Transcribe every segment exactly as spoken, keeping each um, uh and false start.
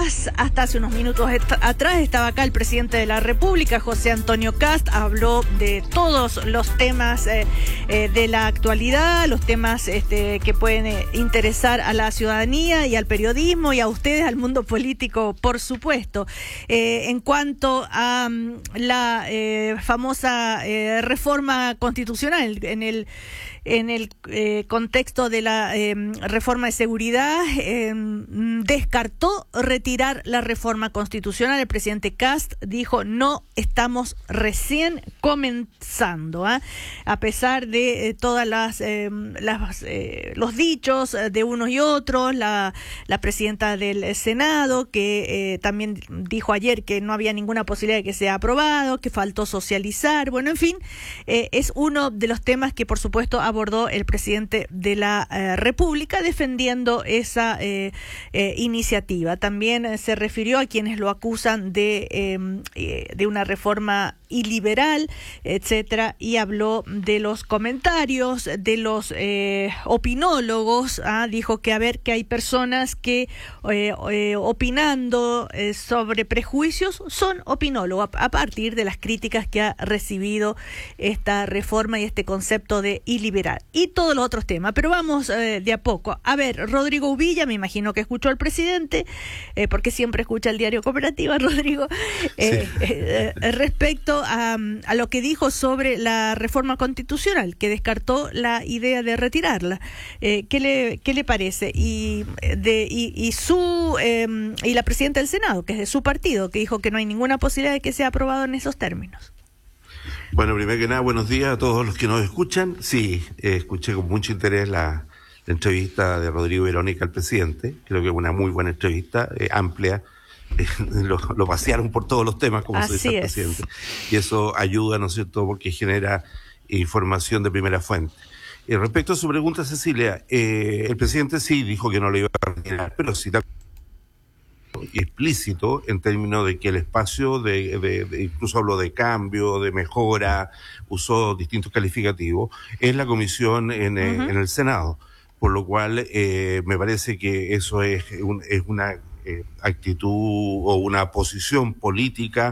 temas. Hasta hace unos minutos atrás estaba acá el presidente de la República, José Antonio Kast, habló de todos los temas eh, eh, de la actualidad, los temas este, que pueden eh, interesar a la ciudadanía y al periodismo y a ustedes, al mundo político, por supuesto. Eh, en cuanto a um, la eh, famosa eh, reforma constitucional, en el en el eh, contexto de la eh, reforma de seguridad, eh, descartó retirar la reforma constitucional. El presidente Kast dijo, no, estamos recién comenzando, ¿eh? A pesar de eh, todas las, eh, las eh, los dichos de unos y otros, la, la presidenta del Senado, que eh, también dijo ayer que no había ninguna posibilidad de que sea aprobado, que faltó socializar, bueno, en fin, eh, es uno de los temas que, por supuesto, abordó el presidente de la eh, República defendiendo esa eh, eh, iniciativa. También eh, se refirió a quienes lo acusan de, eh, de una reforma iliberal, etcétera, y habló de los comentarios de los eh, opinólogos. ¿ah? Dijo que a ver que hay personas que eh, eh, opinando eh, sobre prejuicios son opinólogos a, a partir de las críticas que ha recibido esta reforma y este concepto de iliberal y todos los otros temas. Pero vamos eh, de a poco. A ver, Rodrigo Uvilla, me imagino que escuchó al presidente, eh, porque siempre escucha el diario Cooperativa, Rodrigo, eh, sí. eh, eh, respecto A, a lo que dijo sobre la reforma constitucional, que descartó la idea de retirarla. Eh, ¿qué le qué le parece? Y de y, y su eh, y la presidenta del Senado, que es de su partido, que dijo que no hay ninguna posibilidad de que sea aprobado en esos términos. Bueno, primero que nada, buenos días a todos los que nos escuchan. Sí, eh, escuché con mucho interés la, la entrevista de Rodrigo Verónica al presidente. Creo que es una muy buena entrevista, eh, amplia. Lo, lo pasearon por todos los temas, como Así se dice el presidente. Y eso ayuda, ¿no es cierto?, porque genera información de primera fuente. Y respecto a su pregunta, Cecilia, eh, el presidente sí dijo que no lo iba a retirar, pero sí está explícito en términos de que el espacio, de, de, de incluso habló de cambio, de mejora, usó distintos calificativos, es la comisión en, uh-huh. en el Senado. Por lo cual, eh, me parece que eso es, un, es una... Eh, actitud o una posición política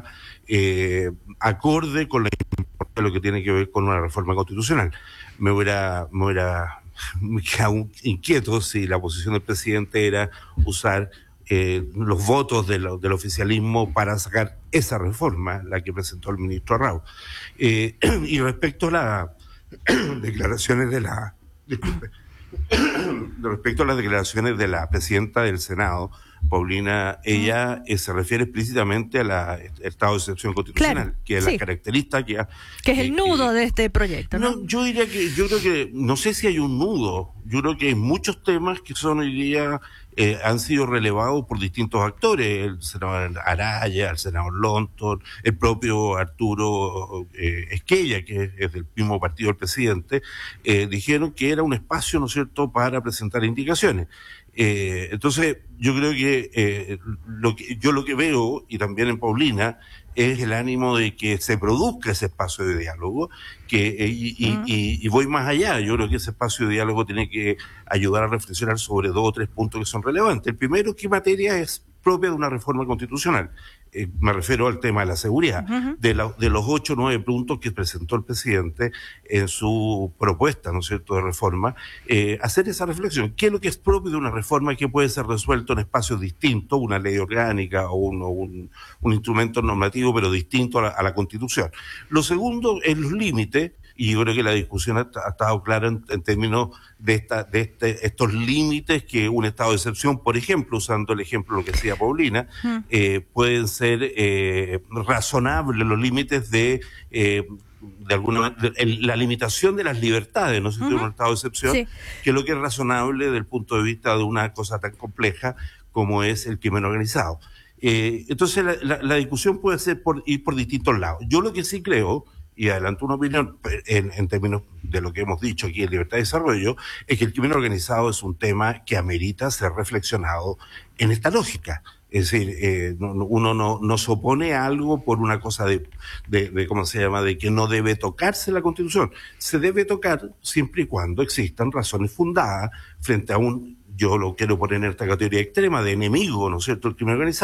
eh, acorde con la, lo que tiene que ver con una reforma constitucional. Me hubiera, me hubiera me quedado inquieto si la posición del presidente era usar eh, los votos de lo, del oficialismo para sacar esa reforma, la que presentó el ministro Arrau. Eh, y respecto a las declaraciones de la... Disculpe, respecto a las declaraciones de la presidenta del Senado, Paulina, ella eh, se refiere explícitamente a la estado de excepción constitucional, claro, que es sí. la característica que, que es el nudo que, de este proyecto, ¿no? ¿no? Yo diría que, yo creo que, no sé si hay un nudo, yo creo que hay muchos temas que son hoy día, eh, han sido relevados por distintos actores, el senador Araya, el senador Lonton, el propio Arturo eh, Esquella, que es, es del mismo partido del presidente, eh, dijeron que era un espacio, ¿no es cierto?, para presentar indicaciones. Eh, entonces, yo creo que, eh, lo que yo lo que veo, y también en Paulina, es el ánimo de que se produzca ese espacio de diálogo, que eh, y, y, uh-huh. y, y voy más allá. Yo creo que ese espacio de diálogo tiene que ayudar a reflexionar sobre dos o tres puntos que son relevantes. El primero, ¿qué materia es propia de una reforma constitucional? Eh, me refiero al tema de la seguridad. Uh-huh. De, la, de los ocho o nueve puntos que presentó el presidente en su propuesta, ¿no es cierto?, de reforma, eh, hacer esa reflexión. ¿Qué es lo que es propio de una reforma que puede ser resuelto en espacios distintos, una ley orgánica o un, un, un instrumento normativo, pero distinto a la, a la Constitución? Lo segundo es los límites, y yo creo que la discusión ha, ha estado clara en, en términos de esta, de este, estos límites que un estado de excepción, por ejemplo, usando el ejemplo de lo que decía Paulina, mm. eh, pueden ser eh, razonables los límites de, eh, de alguna de, el, la limitación de las libertades, no sé si uh-huh. un estado de excepción, sí. que es lo que es razonable desde el punto de vista de una cosa tan compleja como es el crimen organizado. Eh, entonces la, la, la discusión puede ser por, ir por distintos lados. Yo lo que sí creo, y adelanto una opinión en, en términos de lo que hemos dicho aquí en Libertad y Desarrollo, es que el crimen organizado es un tema que amerita ser reflexionado en esta lógica. Es decir, eh, no, uno no, no se opone a algo por una cosa de, de, de, ¿cómo se llama?, de que no debe tocarse la Constitución. Se debe tocar siempre y cuando existan razones fundadas frente a un, yo lo quiero poner en esta categoría extrema, de enemigo, ¿no es cierto?, el crimen organizado.